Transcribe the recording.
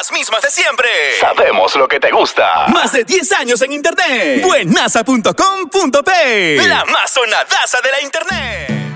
las mismas de siempre. Sabemos lo que te gusta. Más de 10 años en internet. Buenaza.com.pe. La más sonadaza de la internet.